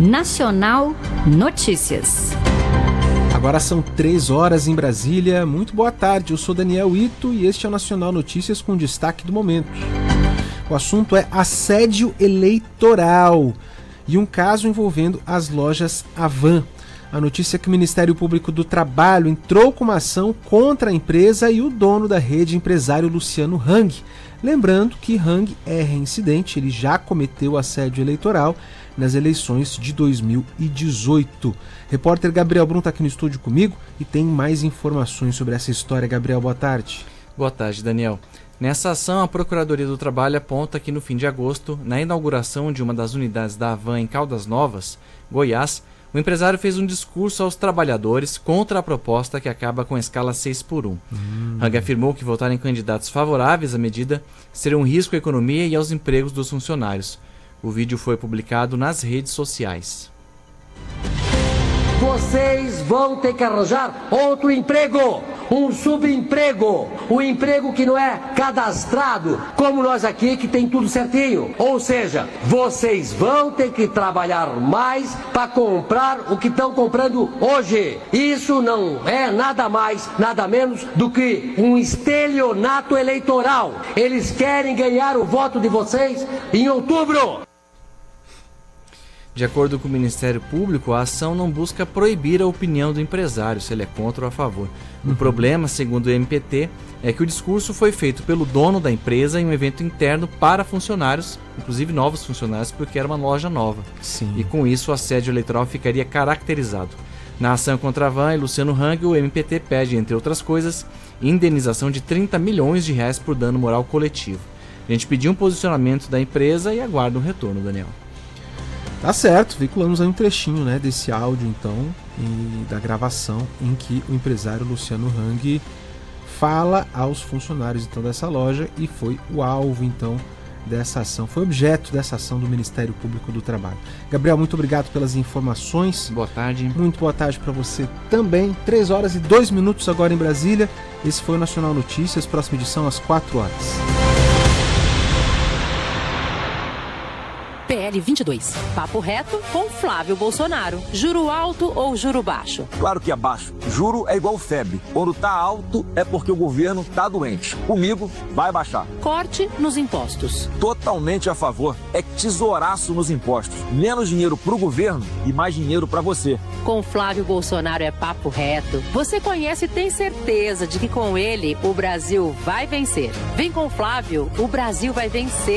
Nacional Notícias. Agora são 3 horas em Brasília. Muito boa tarde, eu sou Daniel Ito e este é o Nacional Notícias com destaque do momento. O assunto é assédio eleitoral e um caso envolvendo as lojas Havan. A notícia é que o Ministério Público do Trabalho entrou com uma ação contra a empresa e o dono da rede, empresário Luciano Hang. Lembrando que Hang é reincidente, ele já cometeu assédio eleitoral nas eleições de 2018. Repórter Gabriel Brum está aqui no estúdio comigo e tem mais informações sobre essa história. Gabriel, boa tarde. Boa tarde, Daniel. Nessa ação, a Procuradoria do Trabalho aponta que no fim de agosto, na inauguração de uma das unidades da Havan em Caldas Novas, Goiás, o empresário fez um discurso aos trabalhadores contra a proposta que acaba com a escala 6x1. Hang afirmou que votar em candidatos favoráveis à medida seria um risco à economia e aos empregos dos funcionários. O vídeo foi publicado nas redes sociais. Vocês vão ter que arranjar outro emprego, um subemprego, um emprego que não é cadastrado, como nós aqui que tem tudo certinho. Ou seja, vocês vão ter que trabalhar mais para comprar o que estão comprando hoje. Isso não é nada mais, nada menos do que um estelionato eleitoral. Eles querem ganhar o voto de vocês em outubro. De acordo com o Ministério Público, a ação não busca proibir a opinião do empresário, se ele é contra ou a favor. O problema, segundo o MPT, é que o discurso foi feito pelo dono da empresa em um evento interno para funcionários, inclusive novos funcionários, porque era uma loja nova. Sim. E com isso o assédio eleitoral ficaria caracterizado. Na ação contra a Havan e Luciano Hang, o MPT pede, entre outras coisas, indenização de 30 milhões de reais por dano moral coletivo. A gente pediu um posicionamento da empresa e aguarda um retorno, Daniel. Tá certo, veiculamos aí um trechinho, né, desse áudio então e da gravação em que o empresário Luciano Hang fala aos funcionários então dessa loja e foi o alvo então dessa ação, foi objeto dessa ação do Ministério Público do Trabalho. Gabriel, muito obrigado pelas informações. Boa tarde. Muito boa tarde para você também. 3 horas e 2 minutos agora em Brasília. Esse foi o Nacional Notícias, próxima edição às 4 horas. PL 22. Papo reto com Flávio Bolsonaro. Juro alto ou juro baixo? Claro que é baixo. Juro é igual febre. Quando tá alto é porque o governo tá doente. Comigo vai baixar. Corte nos impostos. Totalmente a favor. É tesouraço nos impostos. Menos dinheiro pro governo e mais dinheiro pra você. Com Flávio Bolsonaro é papo reto. Você conhece e tem certeza de que com ele o Brasil vai vencer. Vem com Flávio, o Brasil vai vencer.